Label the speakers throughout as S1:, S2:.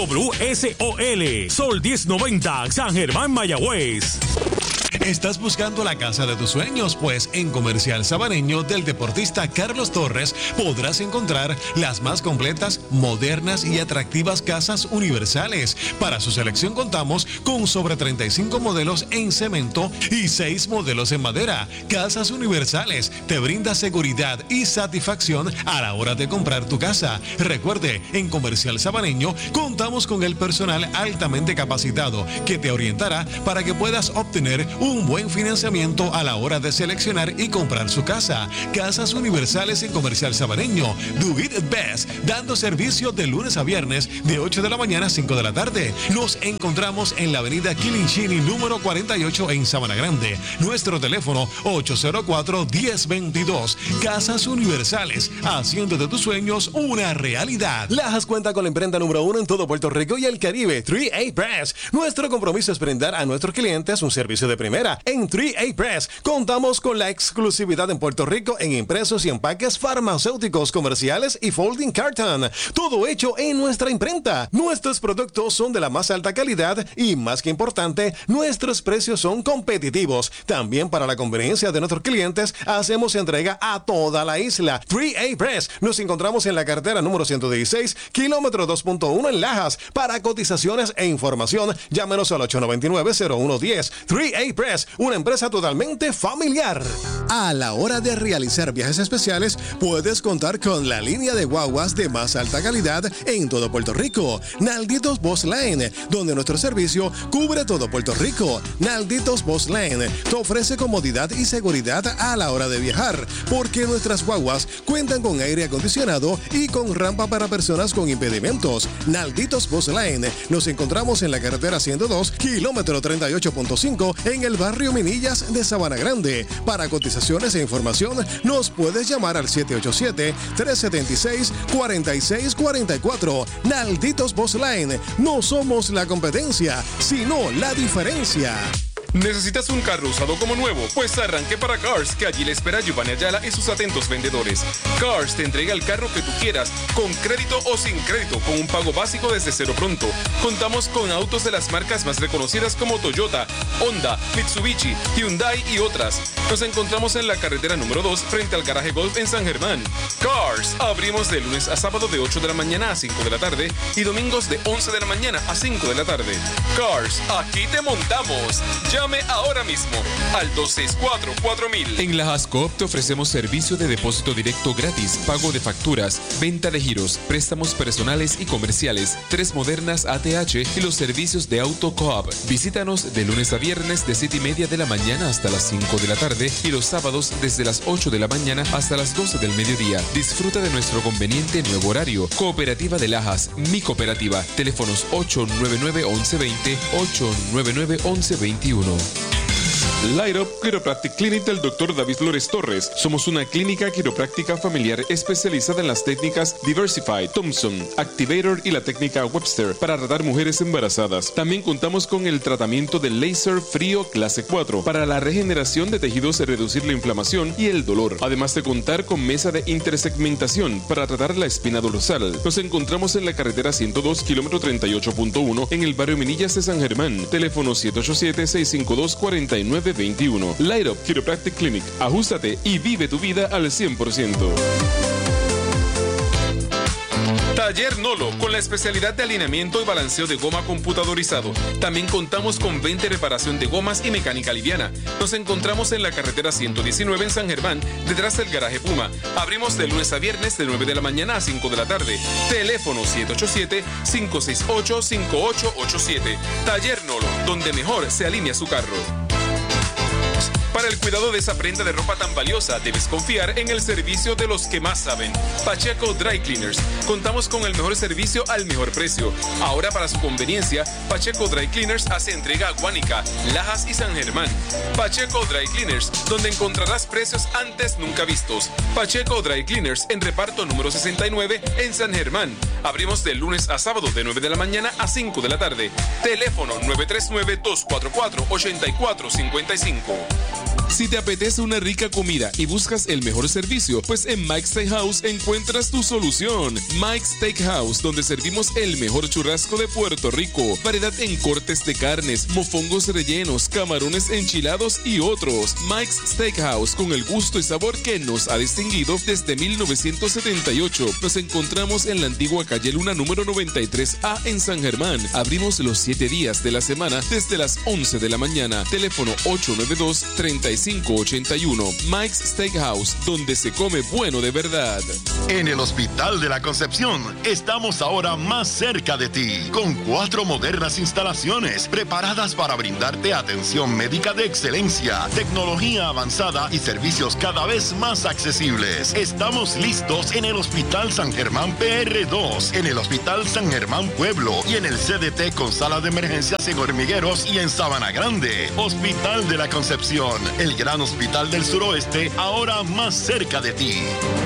S1: WSOL, Sol 1090, San Germán, Mayagüez.
S2: ¿Estás buscando la casa de tus sueños? Pues en Comercial Sabaneño del deportista Carlos Torres podrás encontrar las más completas, modernas y atractivas casas universales. Para su selección contamos con sobre 35 modelos en cemento y 6 modelos en madera. Casas Universales te brinda seguridad y satisfacción a la hora de comprar tu casa. Recuerde, en Comercial Sabaneño contamos con el personal altamente capacitado que te orientará para que puedas obtener un buen financiamiento a la hora de seleccionar y comprar su casa. Casas Universales en Comercial Sabaneño. Do it best, dando servicio de lunes a viernes de 8 de la mañana a 5 de la tarde. Nos encontramos en la avenida Kilinchini número 48 en Sabana Grande. Nuestro teléfono 804-1022. Casas Universales, haciendo de tus sueños una realidad.
S3: Lajas cuenta con la imprenta número 1 en todo Puerto Rico y el Caribe, 3A Press. Nuestro compromiso es brindar a nuestros clientes un servicio de primera. En 3A Press contamos con la exclusividad en Puerto Rico en impresos y empaques farmacéuticos, comerciales y folding carton. Todo hecho en nuestra imprenta. Nuestros productos son de la más alta calidad y, más que importante, nuestros precios son competitivos. También, para la conveniencia de nuestros clientes, hacemos entrega a toda la isla. 3A Press. Nos encontramos en la carretera número 116, kilómetro 2.1 en Lajas. Para cotizaciones e información, llámenos al 899-0110. 3A Press, una empresa totalmente familiar.
S2: A la hora de realizar viajes especiales, puedes contar con la línea de guaguas de más alta calidad en todo Puerto Rico. Nalditos Bus Lane, donde nuestro servicio cubre todo Puerto Rico. Nalditos Bus Lane te ofrece comodidad y seguridad a la hora de viajar, porque nuestras guaguas cuentan con aire acondicionado y con rampa para personas con impedimentos. Nalditos Bus Lane, nos encontramos en la carretera 102, kilómetro 38.5, en el barrio Minillas de Sabana Grande. Para cotizaciones e información, nos puedes llamar al 787-376-4644. Nalditos Bus Lane. No somos la competencia, sino la diferencia.
S4: ¿Necesitas un carro usado como nuevo? Pues arranque para Cars, que allí le espera Giovanni Ayala y sus atentos vendedores. Cars te entrega el carro que tú quieras, con crédito o sin crédito, con un pago básico desde cero pronto. Contamos con autos de las marcas más reconocidas como Toyota, Honda, Mitsubishi, Hyundai y otras. Nos encontramos en la carretera número 2 frente al garaje Golf en San Germán. Cars, abrimos de lunes a sábado de 8 de la mañana a 5 de la tarde y domingos de 11 de la mañana a 5 de la tarde. Cars, aquí te montamos. Llame ahora mismo al 264-4000.
S5: En la Hascoop te ofrecemos servicio de depósito directo gratis, pago de facturas, venta de giros, préstamos personales y comerciales, 3 modernas ATH y los servicios de Auto Coop. Visítanos de lunes a viernes de 7:30 de la mañana hasta las 5 de la tarde y los sábados desde las 8 de la mañana hasta las 12 del mediodía. Disfruta de nuestro conveniente nuevo horario. Cooperativa de Lajas, mi cooperativa. Teléfonos 899-1120, 899-1121.
S4: Light Up Chiropractic Clinic del Dr. David Flores Torres. Somos una clínica quiropráctica familiar especializada en las técnicas Diversify, Thompson, Activator y la técnica Webster para tratar mujeres embarazadas. También contamos con el tratamiento de láser frío clase 4 para la regeneración de tejidos y reducir la inflamación y el dolor. Además de contar con mesa de intersegmentación para tratar la espina dorsal. Nos encontramos en la carretera 102, kilómetro 38.1 en el barrio Minillas de San Germán. Teléfono 787-652-4921. Light Up Chiropractic Clinic. Ajústate y vive tu vida al 100%. Taller Nolo, con la especialidad de alineamiento y balanceo de goma computadorizado. También contamos con venta y reparación de gomas y mecánica liviana. Nos encontramos en la carretera 119 en San Germán, detrás del garaje Puma. Abrimos de lunes a viernes de 9 de la mañana a 5 de la tarde. Teléfono 787-568-5887. Taller Nolo, donde mejor se alinea su carro. Para el cuidado de esa prenda de ropa tan valiosa, debes confiar en el servicio de los que más saben. Pacheco Dry Cleaners. Contamos con el mejor servicio al mejor precio. Ahora, para su conveniencia, Pacheco Dry Cleaners hace entrega a Guánica, Lajas y San Germán. Pacheco Dry Cleaners, donde encontrarás precios antes nunca vistos. Pacheco Dry Cleaners en reparto número 69 en San Germán. Abrimos de lunes a sábado de 9 de la mañana a 5 de la tarde. Teléfono 939-244-8455.
S5: Si te apetece una rica comida y buscas el mejor servicio, pues en Mike's Steakhouse encuentras tu solución. Mike's Steakhouse, donde servimos el mejor churrasco de Puerto Rico, variedad en cortes de carnes, mofongos rellenos, camarones enchilados y otros. Mike's Steakhouse, con el gusto y sabor que nos ha distinguido desde 1978. Nos encontramos en la antigua calle Luna número 93A en San Germán. Abrimos los 7 días de la semana desde las 11 de la mañana. Teléfono 892-3581. Mike's Steakhouse, donde se come bueno de verdad.
S6: En el Hospital de la Concepción estamos ahora más cerca de ti, con 4 modernas instalaciones preparadas para brindarte atención médica de excelencia, tecnología avanzada y servicios cada vez más accesibles. Estamos listos en el Hospital San Germán PR2, en el Hospital San Germán Pueblo y en el CDT con sala de emergencias en Hormigueros y en Sabana Grande. Hospital de la Concepción, el gran hospital del suroeste, ahora más cerca de ti.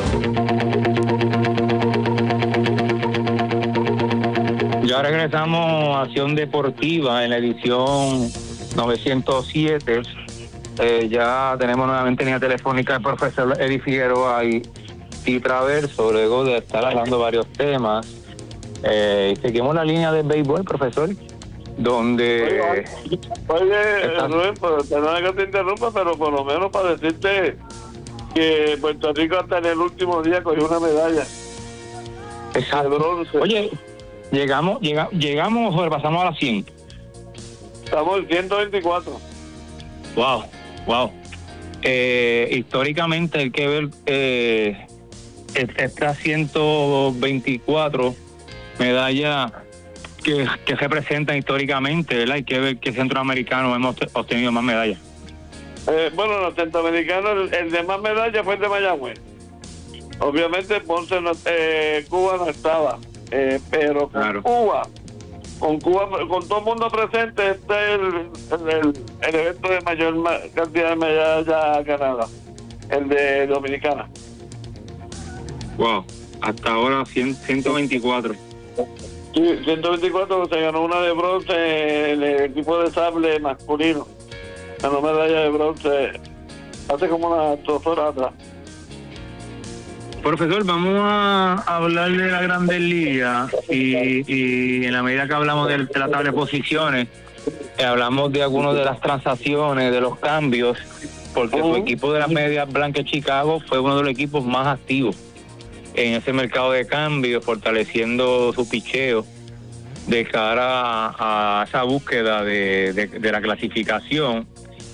S7: Ya regresamos a Acción Deportiva en la edición 907. Ya tenemos nuevamente en línea telefónica el profesor Eddie Figueroa y Traverso, luego de estar hablando varios temas. Seguimos la línea del béisbol, profesor, donde...
S8: Oye, Rubén, perdona que te interrumpa, pero por lo menos para decirte que Puerto Rico hasta en el último día cogió una medalla.
S7: Exacto.
S8: De bronce.
S7: Oye, llegamos o sobrepasamos a las 100.
S8: Estamos en 124.
S7: Wow. Históricamente hay que ver estas 124 medallas que representan históricamente, ¿verdad? Hay que ver qué centroamericanos hemos obtenido más medallas.
S8: Bueno, los centroamericanos, el de más medallas fue el de Mayagüez. Obviamente Ponce Cuba no estaba, pero con
S7: claro.
S8: con todo el mundo presente, este es el evento de mayor cantidad de medallas ganadas, el de Dominicana.
S7: Wow, hasta ahora 124.
S8: Sí, 124, se ganó una de bronce en el equipo de sable masculino. Ganó medalla de bronce hace como unas 2 horas atrás.
S7: Profesor, vamos a hablar de la Grandes Ligas y en la medida que hablamos de la tabla de posiciones, hablamos de algunas de las transacciones, de los cambios, porque su equipo de las Medias Blancas de Chicago fue uno de los equipos más activos en ese mercado de cambios, fortaleciendo su picheo de cara a esa búsqueda de la clasificación.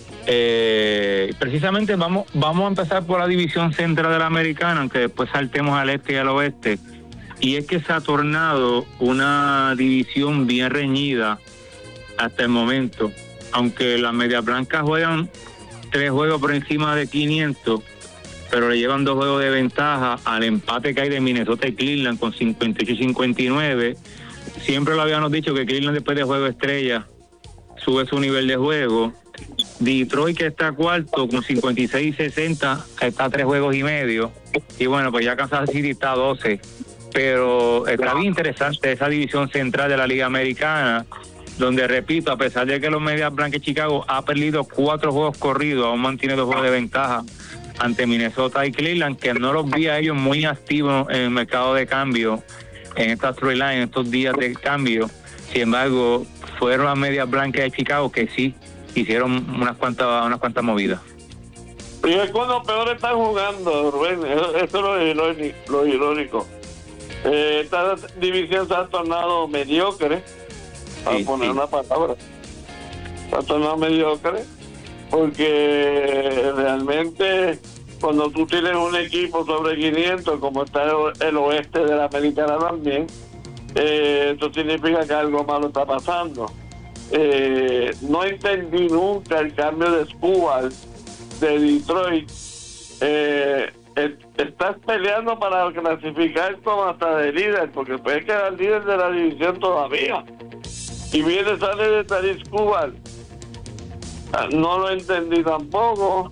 S7: Precisamente vamos a empezar por la división central de la americana, aunque después saltemos al este y al oeste, y es que se ha tornado una división bien reñida hasta el momento, aunque las Medias Blancas juegan 3 juegos por encima de 500, pero le llevan 2 juegos de ventaja al empate que hay de Minnesota y Cleveland con 58 y 59. Siempre lo habíamos dicho que Cleveland después de juego estrella sube su nivel de juego. Detroit, que está cuarto con 56 y 60, está a 3 juegos y medio. Y bueno, pues ya Kansas City está a 12. Pero está bien interesante esa división central de la Liga Americana, donde, repito, a pesar de que los Medias Blancas de Chicago ha perdido 4 juegos corridos, aún mantiene 2 juegos de ventaja ante Minnesota y Cleveland, que no los vi a ellos muy activos en el mercado de cambio, en esta storyline, en estos días de cambio. Sin embargo, fueron las Medias Blancas de Chicago que sí hicieron unas cuantas movidas.
S8: Y es cuando peor están jugando, Rubén. Eso es lo irónico. Esta división se ha tornado mediocre, para poner una palabra. Se ha tornado mediocre porque realmente cuando tú tienes un equipo sobre 500, como está el oeste de la americana también, eso significa que algo malo está pasando. No entendí nunca el cambio de Escobar de Detroit. Estás peleando para clasificar como hasta de líder, porque puedes quedar líder de la división todavía, y sale de Taris Escobar. No lo entendí tampoco,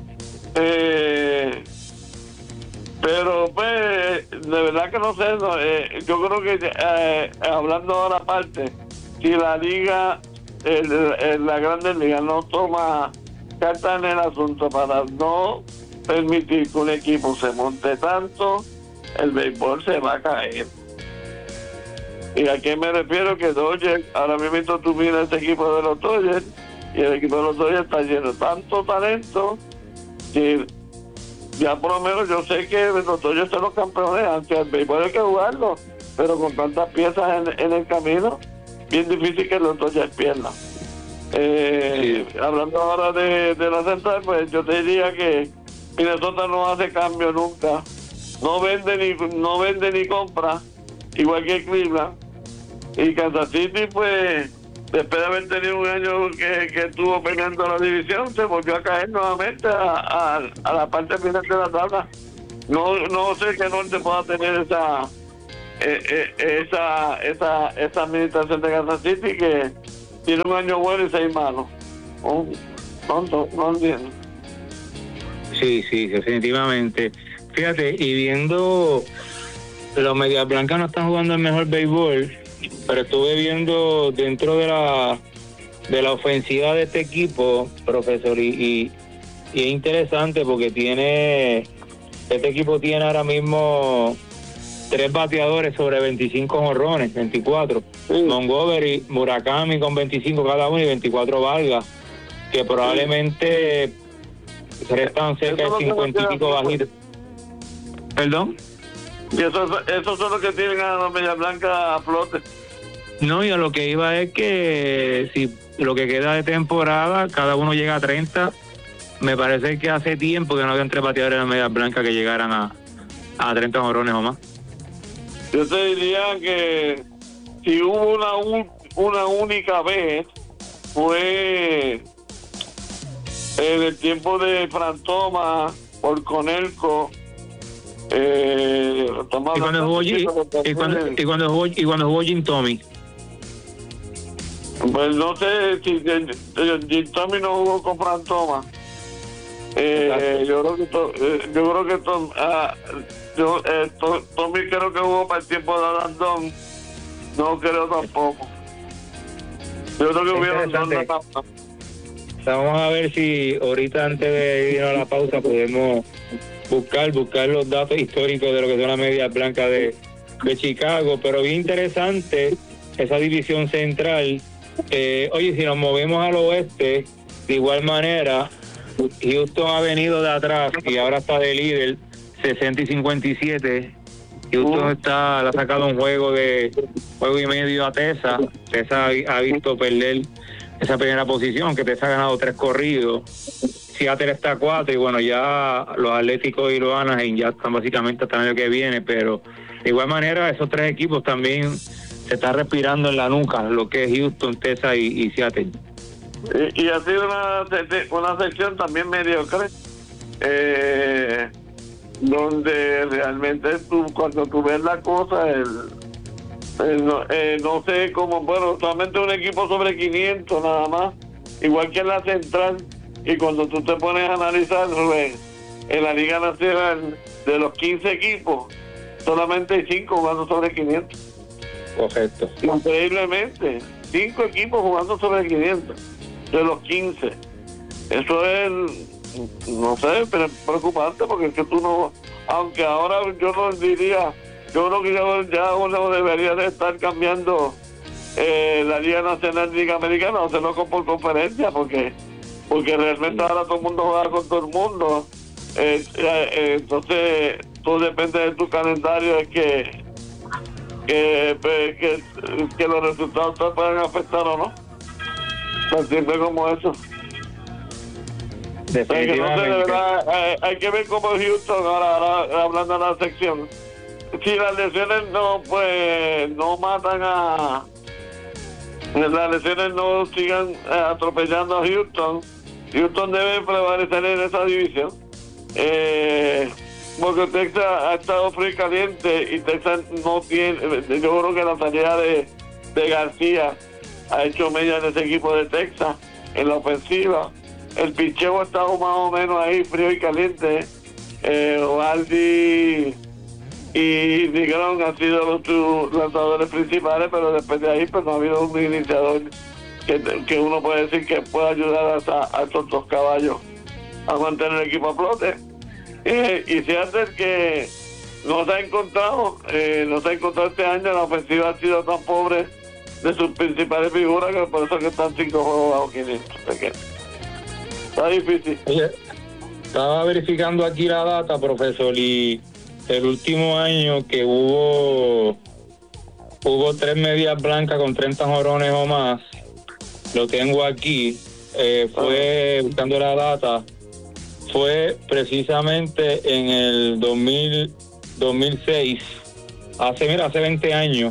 S8: pero pues de verdad que no sé, yo creo que hablando ahora aparte, si la liga, la Grandes Ligas no toma cartas en el asunto para no permitir que un equipo se monte tanto, el béisbol se va a caer. ¿Y a qué me refiero? Que Dodgers, ahora mismo tú miras este equipo de los Dodgers, y el equipo de los Dodgers está lleno de tanto talento que ya por lo menos yo sé que los Dodgers son los campeones, aunque el béisbol hay que jugarlo, pero con tantas piezas en el camino, bien difícil que los Dodgers pierdan. Hablando ahora de la central, pues yo te diría que Minnesota no hace cambio nunca, no vende ni compra, igual que Cleveland. Y Kansas City, pues después de haber tenido un año que estuvo peleando la división, se volvió a caer nuevamente a la parte final de la tabla. No sé qué norte pueda tener esa administración de Kansas City, que tiene un año bueno y 6 malos. No entiendo.
S7: Sí, definitivamente. Fíjate, y viendo, los Medias Blancas no están jugando el mejor béisbol, pero estuve viendo dentro de la ofensiva de este equipo, profesor, y es interesante porque este equipo tiene ahora mismo 3 bateadores sobre 25 jonrones, 24. Sí. Montgomery, Murakami con 25 cada uno y 24 Vargas, que probablemente restan cerca de 50 y pico bajitos. ¿Perdón?
S8: Y esos son los que tienen a los Medias Blancas a flote.
S7: No, y a lo que iba es que si lo que queda de temporada, cada uno llega a 30. Me parece que hace tiempo que no habían 3 bateadores de Medias Blancas que llegaran a 30 jonrones o más.
S8: Yo te diría que si hubo una única vez, fue en el tiempo de Fran Thomas, por Conelco.
S7: Y cuando jugó Jim Tommy.
S8: Pues no sé si Jim Tommy no jugó con Fran Thomas. Yo creo que Tommy creo que jugó para el tiempo de Landon. No creo tampoco. Yo creo que hubieron dos etapas.
S7: Vamos a ver si ahorita antes de ir a la pausa podemos buscar los datos históricos de lo que son las Medias Blancas de Chicago, pero bien interesante esa división central. Oye, si nos movemos al oeste, de igual manera, Houston ha venido de atrás y ahora está de líder, 60 y 57. Houston le ha sacado un juego y medio a Texas. Texas ha visto perder esa primera posición, que Texas ha ganado 3 corridos. Seattle está a 4 y bueno, ya los Atléticos y los Anaheim ya están básicamente hasta el año que viene, pero de igual manera esos 3 equipos también se está respirando en la nuca, lo que es Houston, Texas y Seattle.
S8: Y ha sido una sección también mediocre, donde realmente cuando tú ves la cosa, no sé cómo, bueno, solamente un equipo sobre 500 nada más, igual que en la central. Y cuando tú te pones a analizar, Rubén, en la Liga Nacional, de los 15 equipos, solamente hay 5 jugando sobre 500.
S7: Correcto.
S8: Increíblemente, 5 equipos jugando sobre 500, de los 15. Eso es, no sé, pero es preocupante, porque es que tú no, aunque ahora yo no diría, yo creo que ya uno debería de estar cambiando la Liga Nacional y Liga Americana, o hacerlo por conferencia, porque realmente ahora todo el mundo juega con todo el mundo. Entonces todo depende de tu calendario, es que los resultados te pueden afectar o no. Tan simple como eso.
S7: Definitivamente.
S8: No sé, de verdad, hay que ver cómo Houston, ahora hablando de la sección, si las lesiones no matan las lesiones no sigan atropellando a Houston debe prevalecer en esa división, porque Texas ha estado frío y caliente, y Texas no tiene, yo creo que la salida de García ha hecho mella en ese equipo de Texas en la ofensiva. El picheo ha estado más o menos ahí frío y caliente. Ovaldi y Negrón han sido los lanzadores principales, pero después de ahí pues no ha habido un iniciador que uno puede decir que puede ayudar a estos dos caballos a mantener el equipo a flote. Y fíjate que no se ha encontrado este año. La ofensiva ha sido tan pobre de sus principales figuras que por eso que están 5 juegos bajo 500. Está difícil.
S7: Oye, estaba verificando aquí la data, profesor, y el último año que hubo 3 medias blancas con 30 jonrones o más, lo tengo aquí, fue buscando la data, fue precisamente en el 2006, hace 20 años.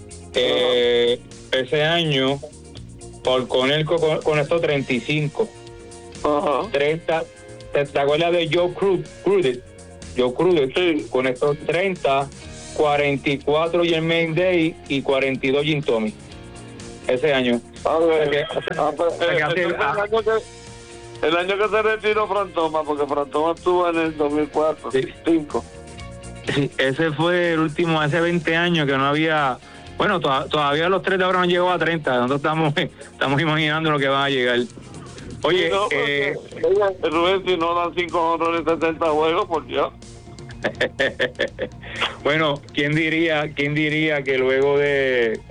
S7: Ese año Paul Connell conectó 35. 30. ¿Te acuerdas de Joe Cruden? Joe Cruden sí. Conectó 30, 44 Jermaine Day y 42 Jim Tommy. Ese año.
S8: El año que se retiró Frank Thomas, porque Frank Thomas estuvo en el 2004, sí. 5.
S7: Sí, ese fue el último, hace 20 años que no había. Bueno, todavía los 3 de ahora no han llegado a 30. Nosotros estamos imaginando lo que van a llegar. Oye,
S8: Rubén, si no dan 5 honores en 70 juegos, por Dios.
S7: Bueno, ¿quién diría que luego de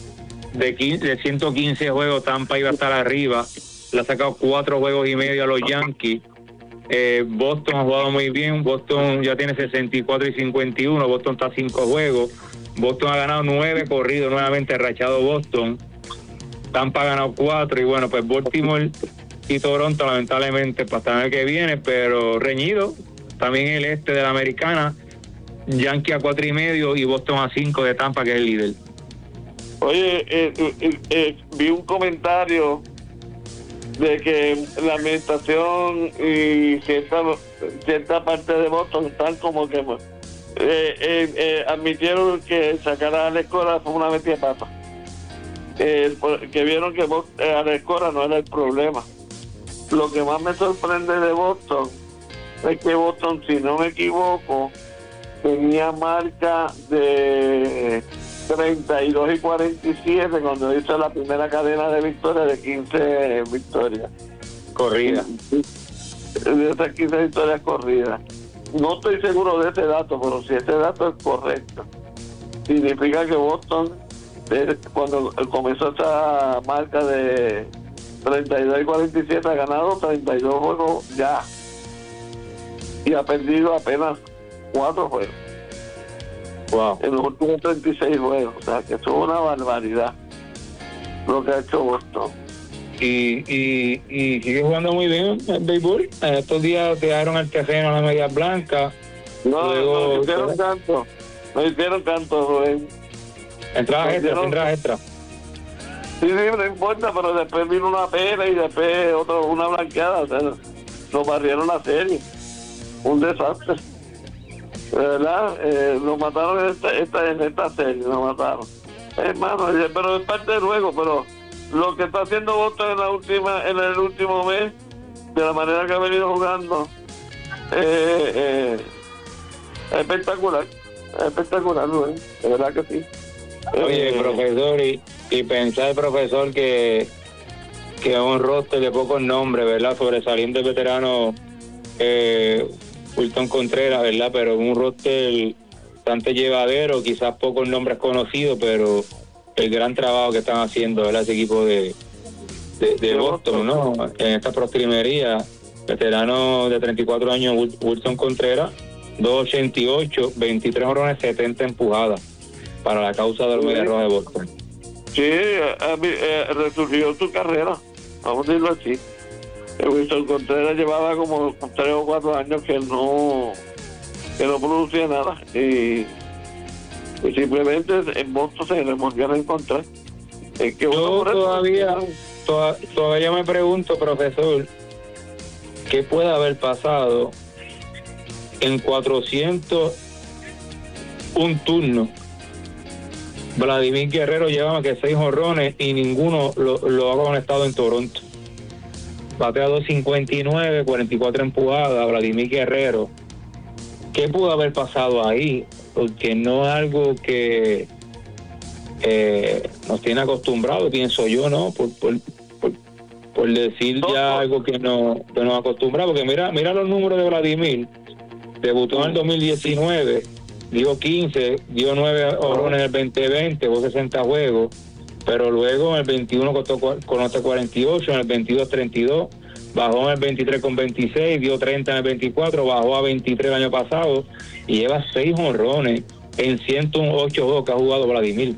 S7: 115 juegos Tampa iba a estar arriba? Le ha sacado 4 juegos y medio a los Yankees. Boston ha jugado muy bien. Boston ya tiene 64 y 51. Boston está a 5 juegos. Boston ha ganado 9 corridos, nuevamente rachado Boston. Tampa ha ganado 4 y bueno, pues Baltimore y Toronto lamentablemente para el año que viene, pero reñido. También el este de la Americana, Yankee a 4 y medio y Boston a 5 de Tampa, que es el líder.
S8: Oye, vi un comentario de que la administración y cierta parte de Boston están como que admitieron que sacar a Alex Cora fue una metida de pata. Que vieron que Alex Cora no era el problema. Lo que más me sorprende de Boston es que Boston, si no me equivoco, tenía marca de 32 y 47 cuando hizo la primera cadena de victorias de 15 victorias
S7: corridas.
S8: De esas 15 victorias corridas. No estoy seguro de ese dato, pero si ese dato es correcto, significa que Boston, cuando comenzó esa marca de 32 y 47, ha ganado 32 juegos ya y ha perdido apenas 4 juegos.
S7: Wow.
S8: En los últimos 36 juegos. O sea, que eso es una barbaridad lo que ha hecho Boston.
S7: Y sigue jugando muy bien el béisbol. En estos días dejaron el terreno a la media blanca.
S8: No hicieron canto. No hicieron canto, Rubén.
S7: Entradas extra.
S8: Sí, no importa, pero después vino una pela y después una blanqueada. O sea, nos barrieron la serie. Un desastre. De verdad, nos mataron en esta serie, nos mataron. Hermano, pero es parte del juego, pero lo que está haciendo Boston en el último mes, de la manera que ha venido jugando, espectacular, Rubén, de verdad que sí.
S7: Oye, profesor, y pensar, profesor, que un roster de pocos nombres, ¿verdad? Sobresaliente el veterano Wilton Contreras, ¿verdad? Pero un roster bastante llevadero, quizás pocos nombres conocidos, pero el gran trabajo que están haciendo, ¿verdad? Ese equipo de Boston, ¿no? En esta prostrimería, veterano de 34 años, Wilton Contreras, 2.88, 23 jonrones, 70 empujadas para la causa de los Medias Rojas de Boston.
S8: Sí, resurgió su carrera, vamos a decirlo así. Wilson Contreras llevaba como 3 o 4 años que no producía nada y simplemente en Boston se le volvieron a encontrar.
S7: Yo todavía me pregunto, profesor, ¿qué puede haber pasado en 401 turnos? Vladimir Guerrero lleva más que 6 jonrones y ninguno lo ha conectado en Toronto. Batea 2.59, 44 empujadas, Vladimir Guerrero. ¿Qué pudo haber pasado ahí? Porque no es algo que nos tiene acostumbrados, pienso yo, ¿no? Por decir ya algo que nos acostumbra, porque mira los números de Vladimir. Debutó en el 2019, dio 15, dio 9 honrones en el 2020, jugó 60 juegos, pero luego en el 21 con 48, en el 22 32, bajó en el 23 con 26, dio 30 en el 24, bajó a 23 el año pasado y lleva 6 honrones en 108 juegos que ha jugado Vladimir.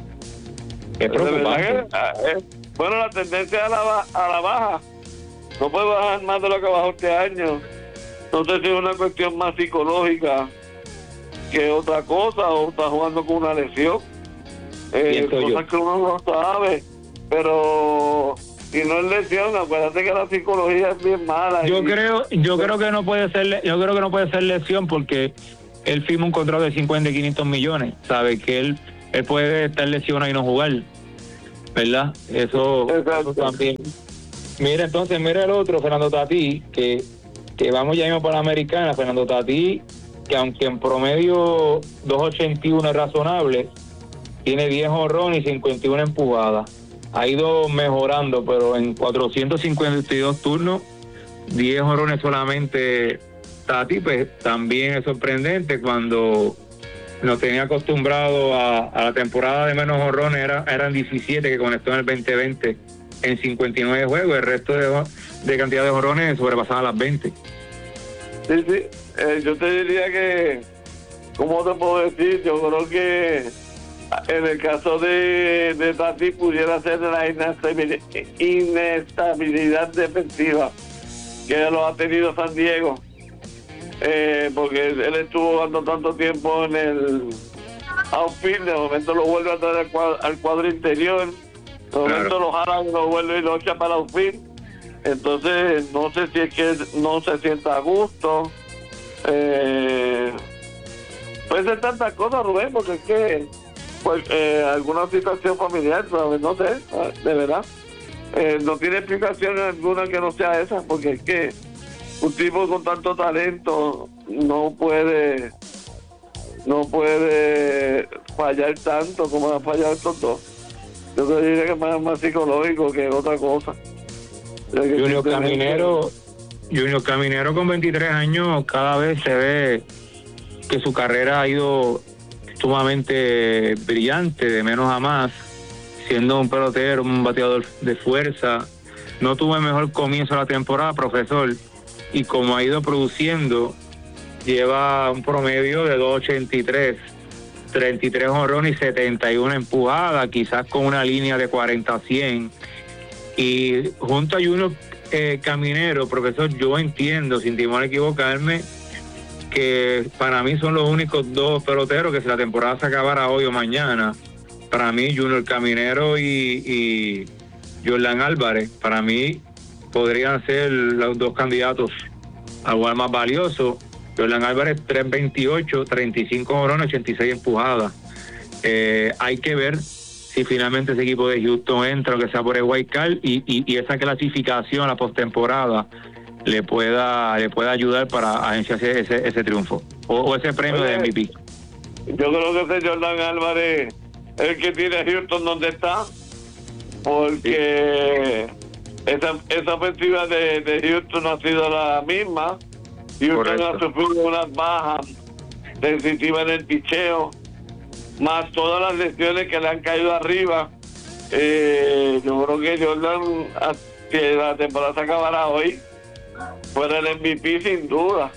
S7: Es preocupante.
S8: Bueno, la tendencia a la baja. No puede bajar más de lo que bajó este año. No sé si es una cuestión más psicológica que otra cosa, o está jugando con una lesión. Cosas que uno no sabe. Pero si no es lesión, acuérdate que la psicología es bien mala.
S7: Yo creo que no puede ser lesión, porque él firma un contrato de 50 y 500 millones. Sabe que él puede estar lesionado y no jugar, ¿verdad? Eso también. Mira el otro, Fernando Tatís, que vamos ya mismo para la Americana. Fernando Tatís, que aunque en promedio 2.81 es razonable, tiene 10 honrones y 51 empujadas. Ha ido mejorando, pero en 452 turnos, 10 honrones solamente. Tatís, pues también es sorprendente. Cuando nos tenía acostumbrado a la temporada de menos honrones, eran 17 que conectó en el 2020 en 59 juegos. El resto de cantidad de honrones sobrepasaban las 20.
S8: Sí. Yo te diría que, ¿cómo te puedo decir? Yo creo que en el caso de Tatís pudiera ser la inestabilidad defensiva que lo ha tenido San Diego, porque él estuvo jugando tanto tiempo en el outfield. De momento lo vuelve a traer al cuadro interior, de momento lo jala y lo vuelve y lo echa para el outfield. Entonces no sé si es que no se sienta a gusto. Puede ser tantas cosas, Rubén, porque es que alguna situación familiar, ¿sabes? No sé, de verdad. No tiene explicación alguna que no sea esa, porque es que un tipo con tanto talento no puede fallar tanto como ha fallado estos dos. Yo te diría que es más psicológico que otra cosa.
S7: Junior Caminero con 23 años, cada vez se ve que su carrera ha ido sumamente brillante, de menos a más, siendo un pelotero, un bateador de fuerza. No tuvo el mejor comienzo de la temporada, profesor, y como ha ido produciendo, lleva un promedio de 2.83, 33 honrones y 71 empujadas, quizás con una línea de 40-100. Y junto a Junior Caminero, profesor, yo entiendo, sin temor a equivocarme, que para mí son los únicos dos peloteros que si la temporada se acabara hoy o mañana, para mí Junior Caminero y Jordan Álvarez, para mí podrían ser los dos candidatos al jugador más valioso. Jordan Álvarez 3.28, 35 honrones, 86 empujadas. Hay que ver si finalmente ese equipo de Houston entra, o que sea por el wild card, y esa clasificación a la postemporada le pueda ayudar para agenciar ese triunfo o ese premio de MVP.
S8: Yo creo que ese Jordan Álvarez es el que tiene a Houston donde está, porque esa ofensiva de Houston no ha sido la misma. Houston ha sufrido unas bajas sensitivas en el picheo, más todas las lesiones que le han caído arriba. Yo creo que Jordan, que la temporada se acabará hoy, fuera el MVP sin duda.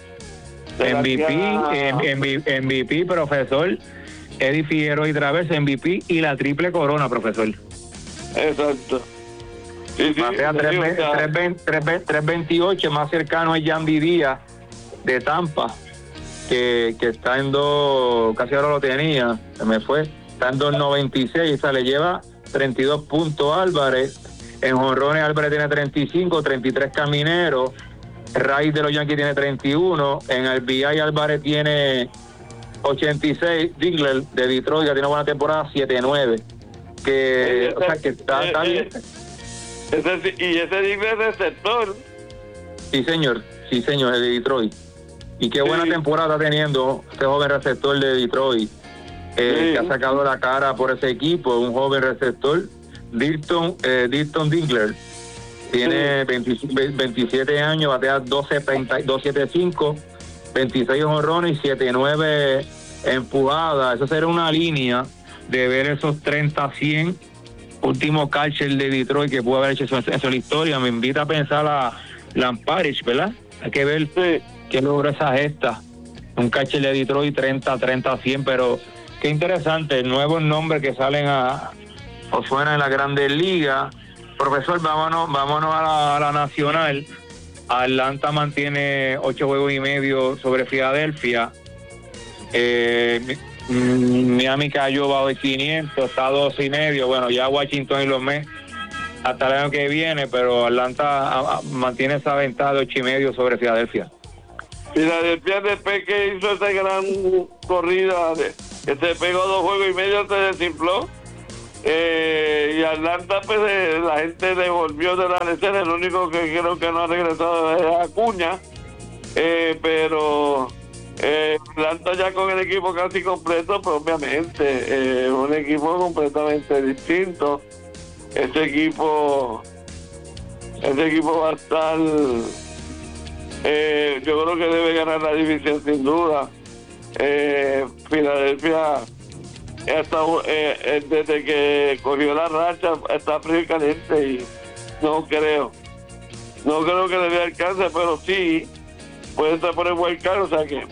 S7: MVP, profesor. Eddie Figueroa y Través, MVP y la triple corona, profesor.
S8: Exacto. Sí,
S7: Matea 328, más cercano es Yandy Díaz de Tampa, que está en casi ahora lo tenía, se me fue, está en 2.96, o sea, le lleva 32 puntos Álvarez. En jonrones Álvarez tiene 35, 33 Caminero. Ray de los Yankees tiene 31, en el RBI Álvarez tiene 86, Diggler de Detroit, que tiene una buena temporada, 7-9. O sea, que está bien.
S8: Y ese Diggler es receptor.
S7: Sí, señor, de Detroit. Y qué buena temporada está teniendo este joven receptor de Detroit. que ha sacado la cara por ese equipo, un joven receptor, Dilton Dinkler. Tiene 27 años, batea 2.75, 26 jonrones y 7.9 empujadas. Eso será una línea de ver esos 30-100 último catcher de Detroit que pudo haber hecho eso en la historia. Me invita a pensar a Lamparish, ¿verdad? Hay que ver qué logró esa gesta. Un catcher de Detroit 30-100, pero qué interesante, nuevos nombres que salen o suenan en la Grandes Ligas. Profesor, vámonos a la nacional. Atlanta mantiene 8 juegos y medio sobre Filadelfia. Miami cayó bajo de 500, está a 2.5. Bueno, ya Washington y los Mets hasta el año que viene, pero Atlanta mantiene esa ventaja de 8.5 sobre Filadelfia.
S8: Filadelfia, después que hizo esa gran corrida, que se pegó 2 juegos y medio, se desinfló. Y Atlanta, pues la gente devolvió de la lesión. El único que creo que no ha regresado es Acuña, pero Atlanta ya con el equipo casi completo, pues obviamente un equipo completamente distinto. Ese equipo va a estar, yo creo que debe ganar la división sin duda. Filadelfia desde que cogió la racha está frío y caliente, y no creo que le dé alcance, pero sí puede estar por el wild card, o sea que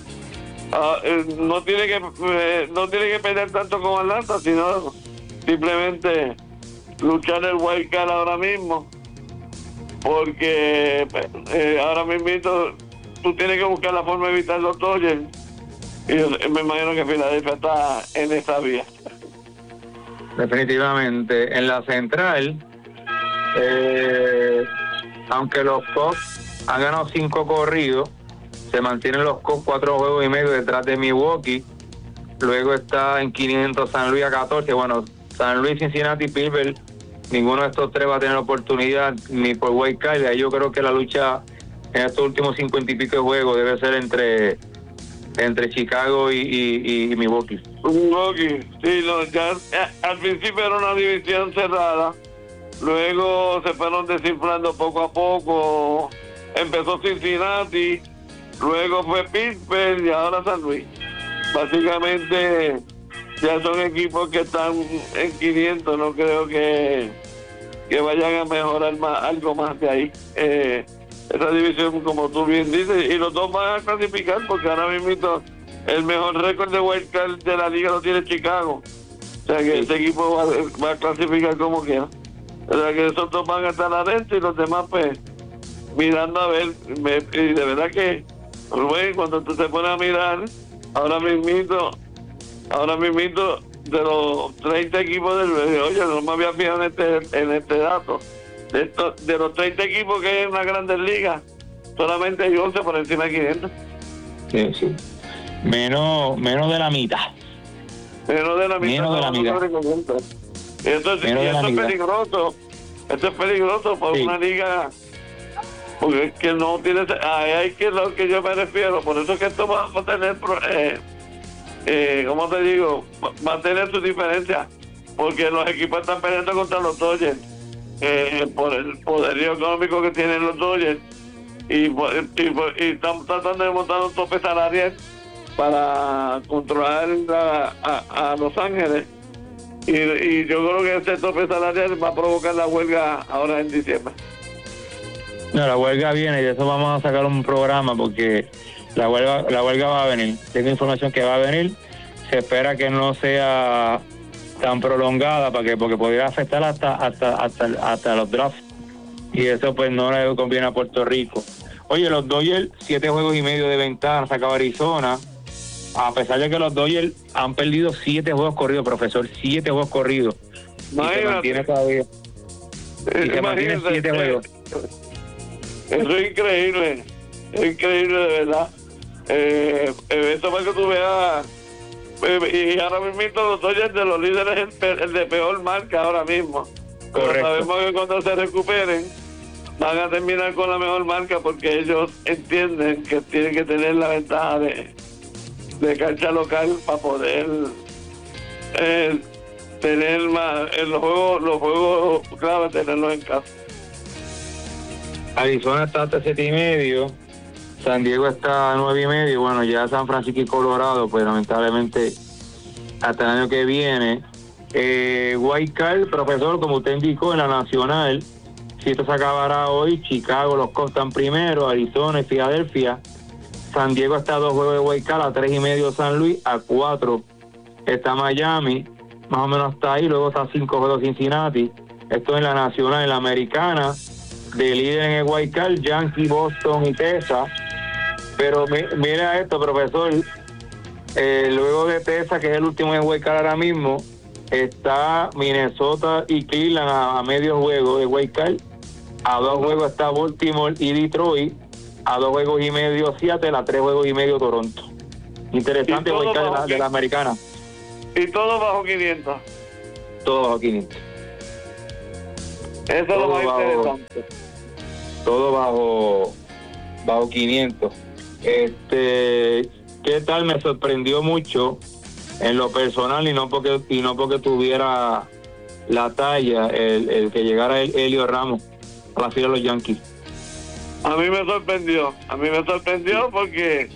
S8: no tiene que pelear tanto con Atlanta, sino simplemente luchar el wild card ahora mismo, porque ahora mismo tú tienes que buscar la forma de evitar los Dodgers. Y me imagino que Filadelfia está en esa vía.
S7: Definitivamente. En la central, aunque los Cubs han ganado 5 corridos, se mantienen los Cubs 4 juegos y medio detrás de Milwaukee. Luego está en 500 San Luis a 14. Bueno, San Luis, Cincinnati, Pittsburgh, ninguno de estos 3 va a tener oportunidad ni por wild card. Ahí yo creo que la lucha en estos últimos 50 y pico de juegos debe ser entre Chicago y Milwaukee.
S8: Milwaukee, sí, ya al principio era una división cerrada, luego se fueron desinflando poco a poco. Empezó Cincinnati, luego fue Pittsburgh y ahora San Luis. Básicamente ya son equipos que están en 500, no creo que vayan a mejorar algo más de ahí. Esa división, como tú bien dices, y los dos van a clasificar, porque ahora mismo el mejor récord de wild card de la liga lo tiene Chicago. O sea que este equipo va a clasificar como quiera. O sea que esos dos van a estar adentro y los demás pues mirando a ver. Y de verdad que, Rubén, cuando tú te pones a mirar, ahora mismo de los 30 equipos oye, no me había fijado en este dato. De los 30 equipos que hay en las Grandes Ligas, solamente hay 11 por encima de 500.
S7: Sí. Menos de la mitad.
S8: Menos de la mitad. Esto es peligroso. Esto es peligroso por una liga, porque es que no tiene. Ahí es lo que yo me refiero. Por eso es que esto va a tener, ¿cómo te digo? Va a tener su diferencia, porque los equipos están peleando contra los Dodgers. Por el poderío económico que tienen los Dodgers y están tratando de montar un tope salarial para controlar a Los Ángeles, y yo creo que ese tope salarial va a provocar la huelga ahora en diciembre.
S7: No, la huelga viene y de eso vamos a sacar un programa, porque la huelga va a venir. Tengo información que va a venir. Se espera que no sea tan prolongada porque podría afectar hasta los drafts, y eso pues no le conviene a Puerto Rico. Oye, los Dodgers 7 juegos y medio de ventaja, sacaba Arizona, a pesar de que los Dodgers han perdido 7 juegos corridos, profesor, 7 juegos corridos.
S8: Imagínate.
S7: Y se mantiene todavía. Y se mantiene 7 juegos.
S8: Eso es increíble de verdad. Esto para que tú veas. Y ahora mismo los Dodgers de los líderes el de peor marca ahora mismo. Correcto. Pero sabemos que cuando se recuperen van a terminar con la mejor marca, porque ellos entienden que tienen que tener la ventaja de cancha local para poder tener más en los juegos clave, tenerlos en casa.
S7: Arizona está hasta 7.5, San Diego está a 9.5, bueno, ya San Francisco y Colorado, pues lamentablemente hasta el año que viene. Wild Card, profesor, como usted indicó, en la Nacional, si esto se acabará hoy, Chicago, los Cubs están primero, Arizona y Filadelfia. San Diego está a 2 juegos de Wild Card, a 3.5 San Luis, a 4 está Miami, más o menos está ahí, luego está a 5 juegos Cincinnati. Esto en la Nacional. En la Americana, de líder en el Wild Card, Yankees, Boston y Texas. Pero mira esto, profesor, luego de Texas, que es el último en Wild Card ahora mismo, está Minnesota y Cleveland a medio juego de Wild Card. A 2 juegos está Baltimore y Detroit, a 2 juegos y medio Seattle, a 3 juegos y medio Toronto. Interesante Wild Card de la Americana.
S8: Y todo bajo 500.
S7: Todo bajo 500.
S8: Eso es lo más interesante.
S7: Todo bajo 500. ¿Qué tal? Me sorprendió mucho en lo personal y no porque tuviera la talla el que llegara Elio Ramos a la fila de los Yankees.
S8: A mí me sorprendió porque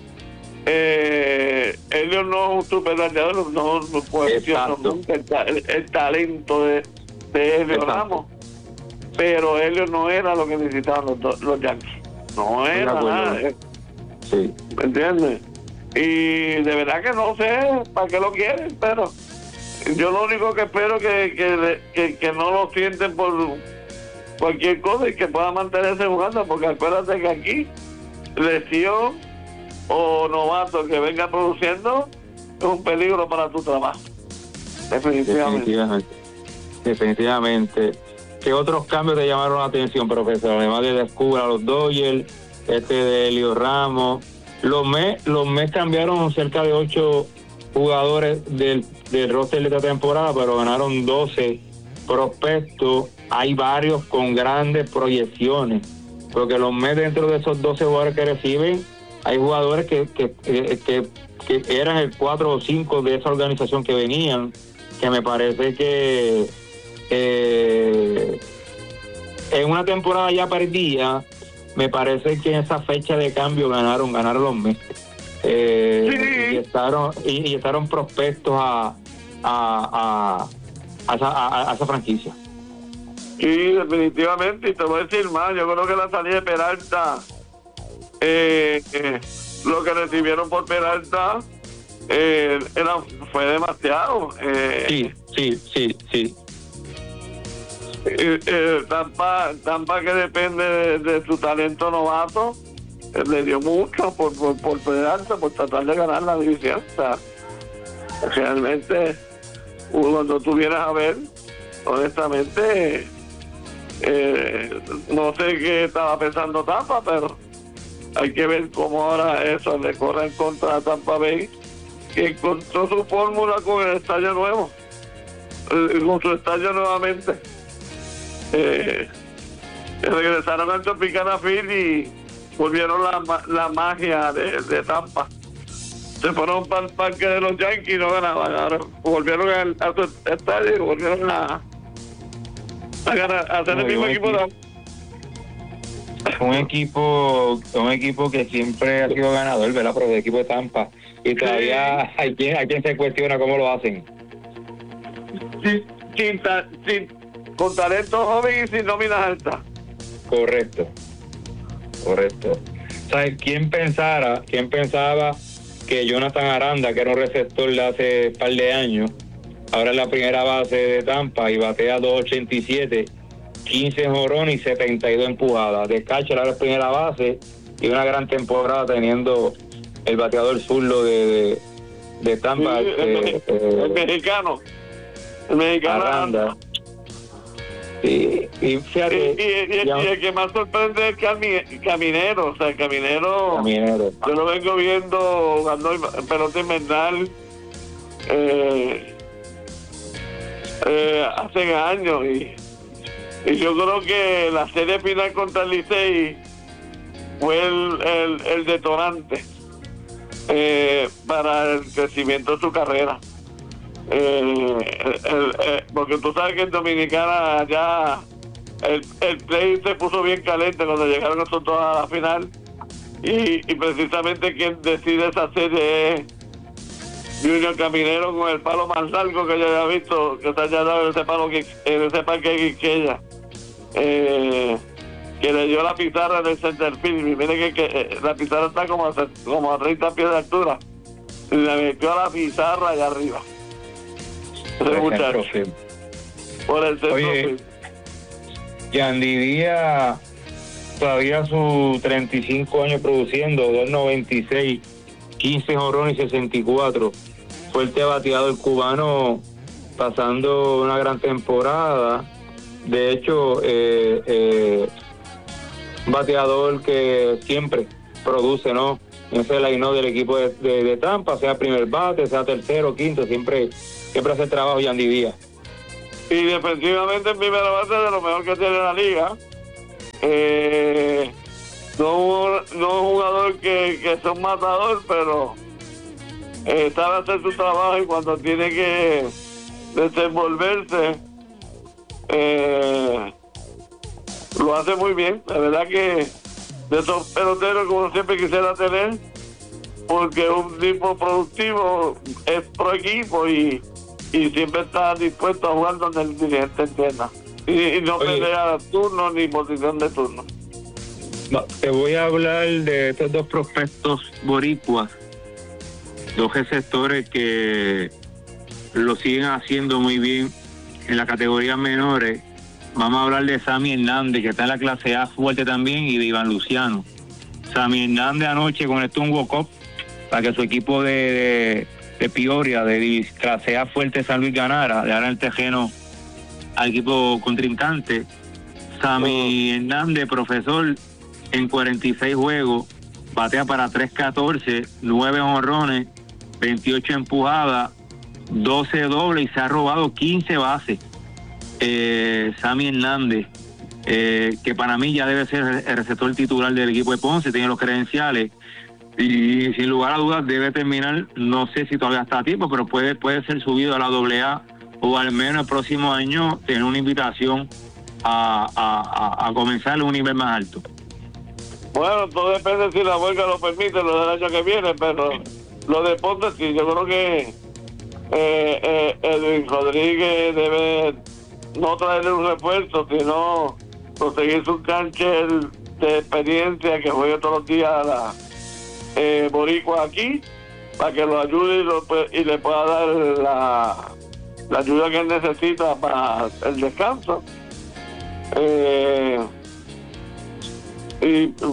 S8: Elio no es un superbateador, no cuestiono nunca el talento de Elio Ramos, pero Elio no era lo que necesitaban los Yankees, no era nada.
S7: Sí.
S8: ¿Me entiendes? Y de verdad que no sé para qué lo quieren, pero yo lo único que espero que no lo sienten por cualquier cosa y que pueda mantenerse jugando, porque acuérdate que aquí lesión o novato que venga produciendo es un peligro para tu trabajo. Definitivamente.
S7: ¿Qué otros cambios te llamaron la atención, profesor? Además de descubrir a los Dodgers, de Elio Ramos. Los Mets cambiaron cerca de 8 jugadores del roster de esta temporada, pero ganaron 12 prospectos. Hay varios con grandes proyecciones, porque los Mets, dentro de esos 12 jugadores que reciben, hay jugadores que eran el 4 o 5 de esa organización que venían, que me parece que en una temporada ya perdida, me parece que en esa fecha de cambio ganaron los Mets. Y estaron prospectos a esa franquicia.
S8: Sí, definitivamente, y te voy a decir más, yo creo que la salida de Peralta, lo que recibieron por Peralta fue demasiado. Sí. Tampa que depende de su talento novato, le dio mucho por Peralta, por tratar de ganar la división. O sea, realmente, cuando tú vienes a ver, honestamente, no sé qué estaba pensando Tampa, pero hay que ver cómo ahora eso le corre en contra a Tampa Bay, que encontró su fórmula con el estadio nuevo, con su estadio nuevamente. Regresaron al Tropicana Field y volvieron la magia de Tampa. Se fueron para el parque de los Yankees y no ganaban. Ahora volvieron a su estadio y volvieron a ganar, a hacer el mismo equipo.
S7: Un equipo que siempre ha sido ganador, ¿verdad? Pero el equipo de Tampa. Y todavía hay quien se cuestiona cómo lo hacen.
S8: Con talento joven y sin nóminas altas.
S7: Correcto. ¿Sabes quién pensaba que Jonathan Aranda, que era un receptor de hace un par de años, ahora es la primera base de Tampa y batea 2.87, 15 jonrones y 72 empujadas? De catcher ahora es primera base y una gran temporada teniendo el bateador zurdo de Tampa.
S8: Sí, el mexicano
S7: Aranda. Y fíjate,
S8: y el que más sorprende es Caminero. O sea, Caminero. Yo lo vengo viendo jugando pelota invernal hace años y yo creo que la serie final contra el Licey fue el detonante para el crecimiento de su carrera. porque tú sabes que en Dominicana ya el play se puso bien caliente cuando llegaron nosotros a la final, y precisamente quien decide esa serie es Junior Caminero, con el palo más largo que yo haya visto que se haya dado en ese parque Quisqueya, que le dio la pizarra en el center field. Y mire que la pizarra está como a 30 pies de altura, y le metió a la pizarra allá arriba ese muchacho por el centro field.
S7: Yandy Díaz, todavía sus 35 años produciendo, 2.96, 15 jonrones y 64. Fuerte bateador cubano, pasando una gran temporada. De hecho, bateador que siempre produce, ¿no? Ese line-up del equipo de Tampa, sea primer bate, sea tercero, quinto, siempre hace el trabajo Yandy Díaz.
S8: Y defensivamente en primera base de lo mejor que tiene la liga. No es un jugador que es un matador, pero sabe hacer su trabajo, y cuando tiene que desenvolverse lo hace muy bien. La verdad que de esos peloteros que uno siempre quisiera tener, porque un tipo productivo, es pro equipo y siempre está dispuesto a jugar donde el dirigente entienda, y no pelea turno ni posición de turno.
S7: No, te voy a hablar de estos dos prospectos boricuas, dos receptores que lo siguen haciendo muy bien en las categorías menores. Vamos a hablar de Sammy Hernández, que está en la clase A fuerte también, y de Iván Luciano. Sammy Hernández anoche conectó un walk-up para que su equipo de Peoria, de clase A fuerte San Luis, ganara, le dará el terreno al equipo contrincante. Sammy Hernández, profesor, en 46 juegos, batea para 3.14, 9 jonrones, 28 empujadas, 12 dobles, y se ha robado 15 bases. Sammy Hernández, que para mí ya debe ser el receptor titular del equipo de Ponce, tiene los credenciales, y sin lugar a dudas debe terminar, no sé si todavía está a tiempo, pero puede ser subido a la AA, o al menos el próximo año tener una invitación a comenzar en un nivel más alto.
S8: Bueno, todo depende si la huelga lo permite, lo del año que viene, pero lo de Ponce sí, yo creo que Edwin Rodríguez debe no traerle un refuerzo, sino conseguir su catcher de experiencia que juegue todos los días a la boricua aquí, para que lo ayude y le pueda dar la ayuda que él necesita para el descanso. Y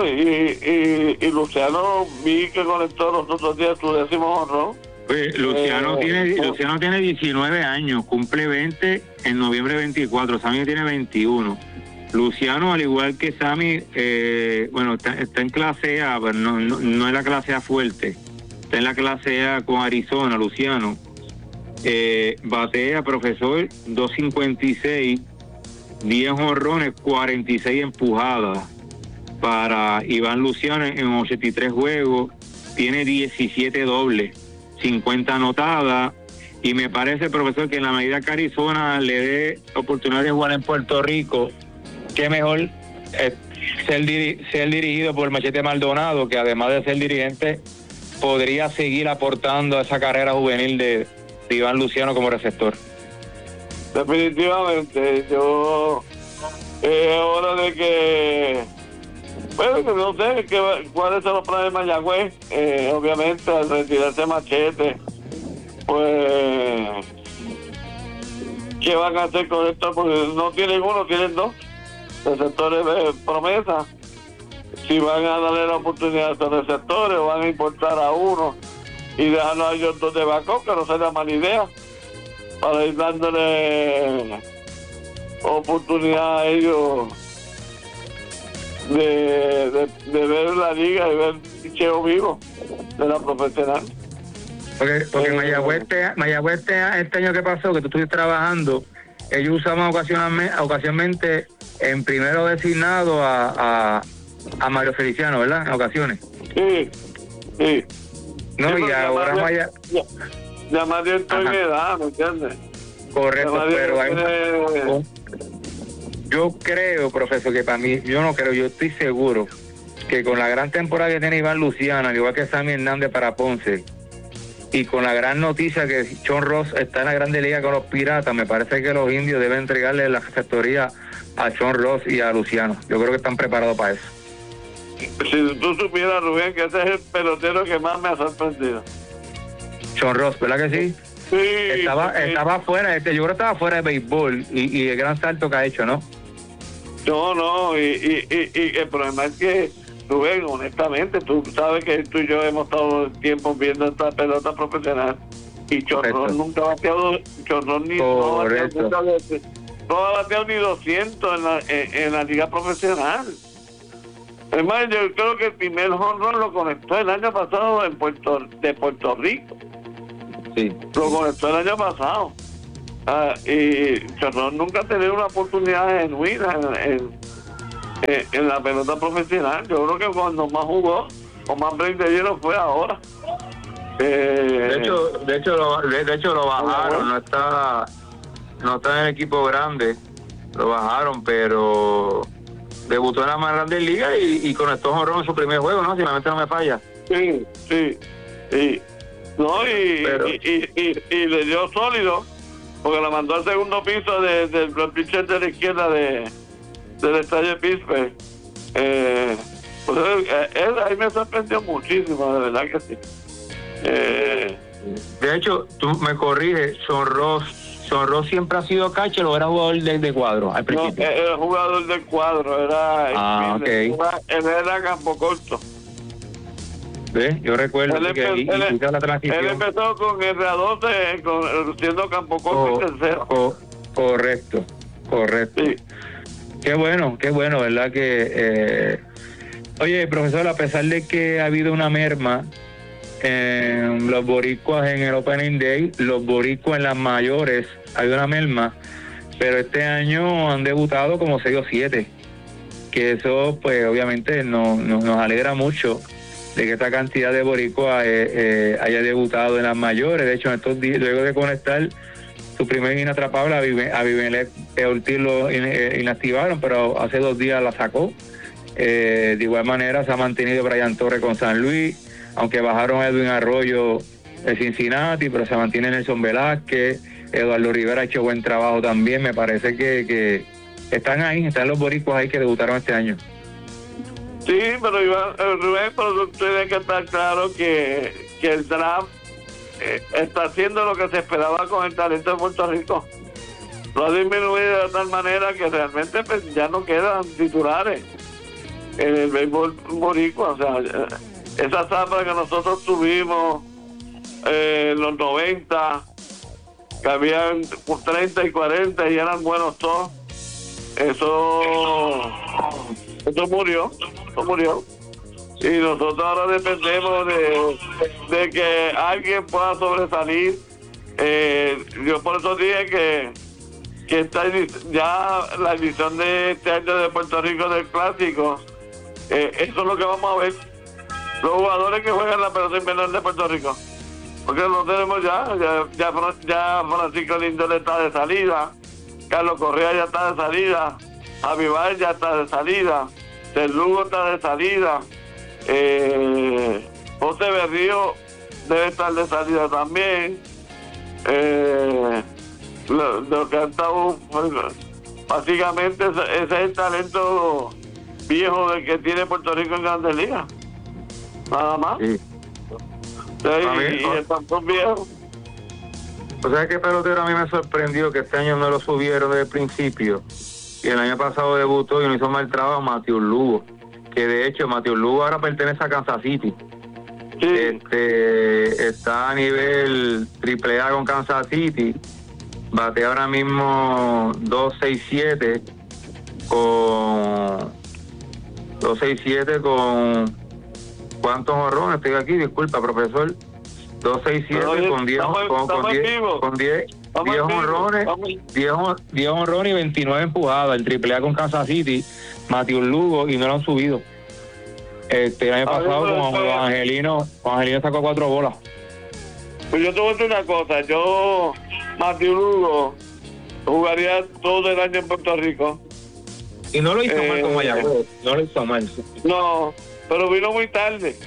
S8: Luciano, vi que conectó los otros días su 10º jonrón.
S7: Luciano tiene 19 años, cumple 20 en noviembre 24, Sammy tiene 21. Luciano, al igual que Sammy, está en clase A, pero no es la clase A fuerte, está en la clase A con Arizona. Luciano batea, profesor, 2.56, 10 jonrones, 46 empujadas. Para Iván Luciano en 83 juegos, tiene 17 dobles, 50 anotadas, y me parece, profesor, que en la medida que Arizona le dé oportunidad de jugar en Puerto Rico, qué mejor ser dirigido por Machete Maldonado, que además de ser dirigente podría seguir aportando a esa carrera juvenil de Iván Luciano como receptor.
S8: Definitivamente, yo es hora de que, bueno, no sé cuáles son los planes de Mayagüez. Obviamente, al retirarse Machete, pues, ¿qué van a hacer con esto? Porque no tienen uno, tienen dos receptores de promesa. Si van a darle la oportunidad a esos receptores, o van a importar a uno y dejarlo a ellos dos de backup, que no sería mala idea, para ir dándole oportunidad a ellos de ver la liga y ver el picheo vivo de la profesional.
S7: Porque Mayagüez este año que pasó, que tú estuviste trabajando, ellos usaban ocasionalmente en primero designado a Mario Feliciano, ¿verdad? En ocasiones.
S8: Sí.
S7: No, y ahora
S8: Ya Mario entró en edad, ¿me entiendes?
S7: Correcto, pero yo creo, profesor, que para mí, yo estoy seguro que con la gran temporada que tiene Iván Luciano, al igual que Sammy Hernández para Ponce, y con la gran noticia que Sean Ross está en la Grande Liga con los Piratas, me parece que los indios deben entregarle la receptoría a Sean Ross y a Luciano. Yo creo que están preparados para eso.
S8: Si tú supieras, Rubén, que ese es el pelotero que más me ha sorprendido.
S7: Sean Ross, ¿verdad que sí?
S8: Sí.
S7: Estaba fuera, yo creo que estaba fuera de béisbol y el gran salto que ha hecho, ¿no?
S8: No, y el problema es que, Rubén, honestamente, tú sabes que tú y yo hemos estado tiempo viendo esta pelota profesional y Chorrón nunca ha bateado, no ha bateado ni 200 en la liga profesional. Es más, yo creo que el primer home run lo conectó el año pasado de Puerto Rico.
S7: Sí.
S8: Lo conectó el año pasado. Y Chorrón nunca ha tenido una oportunidad genuina en la pelota profesional. Yo creo que cuando más jugó o más break de hielo fue ahora.
S7: De hecho lo bajaron, no está en el equipo grande, lo bajaron, pero debutó en la más grande liga y conectó jonrón en su primer juego, ¿no? Si la mente no me falla.
S8: Sí. No, y le dio sólido, porque la mandó al segundo piso del pitcher de la izquierda del estadio de Pittsburgh. Pues él ahí me sorprendió muchísimo, de verdad que sí.
S7: De hecho, tú me corriges, Sean Ross siempre ha sido catcher o era jugador de cuadro al principio.
S8: No, era jugador de cuadro, era
S7: okay.
S8: Él era campo corto.
S7: ¿Ves? Yo recuerdo
S8: él empezó con R12 siendo campo corto y tercero.
S7: Correcto.
S8: Sí.
S7: Qué bueno, ¿verdad? Que oye, profesor, a pesar de que ha habido una merma en los boricuas en el Opening Day, los boricuas en las mayores hay una merma, pero este año han debutado como 6 o 7, que eso pues obviamente nos alegra mucho de que esta cantidad de boricuas haya debutado en las mayores. De hecho, en estos días, luego de conectar su primer inatrapable, a Abimelec Ortiz lo inactivaron, pero hace 2 días la sacó. De igual manera se ha mantenido Brian Torres con San Luis, aunque bajaron a Edwin Arroyo de Cincinnati, pero se mantiene Nelson Velázquez. Eduardo Rivera ha hecho buen trabajo también. Me parece que están los boricuas ahí que debutaron este año.
S8: Sí, pero Rubén, pero tiene que estar claro que el draft está haciendo lo que se esperaba con el talento de Puerto Rico. Lo ha disminuido de tal manera que realmente pues, ya no quedan titulares en el béisbol boricua. O sea, esa zafra que nosotros tuvimos en los 90, que habían 30 y 40 y eran buenos todos, eso murió. Y nosotros ahora dependemos de que alguien pueda sobresalir. Yo por eso dije que ya la edición de este año de Puerto Rico del Clásico, eso es lo que vamos a ver. Los jugadores que juegan la pelota invernal de Puerto Rico. Porque lo tenemos ya Francisco Lindor está de salida, Carlos Correa ya está de salida, Javi Baez ya está de salida, El Lugo está de salida, José Berrío debe estar de salida también. Lo que ha estado, básicamente ese es el talento viejo del que tiene Puerto Rico en Grandes Ligas, nada más.
S7: Sí.
S8: Y el Pantón viejo.
S7: O sea, que pelotero a mí me sorprendió que este año no lo subieron desde el principio. Y el año pasado debutó y no hizo mal trabajo Matheus Lugo. Que de hecho, Matheus Lugo ahora pertenece a Kansas City.
S8: Sí.
S7: Está a nivel AAA con Kansas City. Batea ahora mismo 2.67 con ¿cuántos jonrones? Estoy aquí, disculpa, profesor. 2.67 con 10 jonrones, 10 jonrones y 29 empujadas. El AAA con Kansas City, Matheus Lugo, y no lo han subido. El año pasado con Angelino sacó 4 bolas.
S8: Pues yo te voy a decir una cosa, yo, Matthew Lugo, jugaría todo el año en Puerto Rico.
S7: Y no lo hizo mal con Mayagüez, no lo hizo mal.
S8: No, pero vino muy tarde.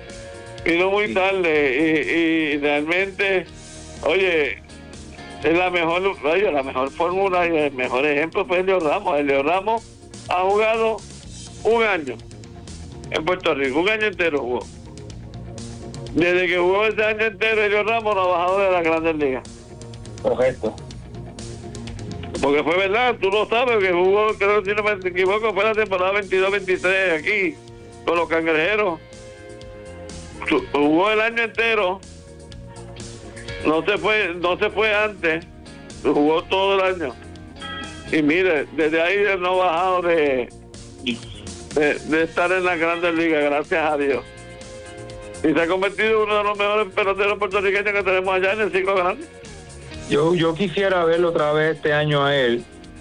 S8: Y realmente, oye, es la mejor fórmula y el mejor ejemplo fue Elio Ramos. Elio Ramos ha jugado un año en Puerto Rico, un año entero jugó. Desde que jugó ese año entero, Elio Ramos no ha bajado de la Grandes Ligas.
S7: Correcto.
S8: Porque fue verdad, tú lo sabes, que jugó, creo que si no me equivoco, fue la temporada 22-23 aquí, con los Cangrejeros. Jugó el año entero, no se fue antes, jugó todo el año. Y mire, desde ahí él no ha bajado de estar en las Grandes Ligas, gracias a Dios. Y se ha convertido en uno de los mejores peloteros puertorriqueños que tenemos allá en el 5 Grande.
S7: Yo quisiera verlo otra vez este año a él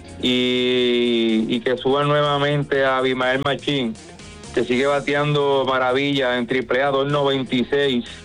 S7: y que suba nuevamente a Abimael Machín, que sigue bateando maravilla en AAA, 2.96.